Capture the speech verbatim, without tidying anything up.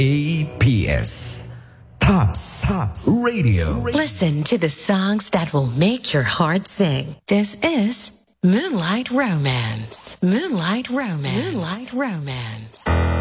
A P S. Tops, Tops Radio. Listen to the songs that will make your heart sing. This is Moonlight Romance. Moonlight Romance. Moonlight Romance.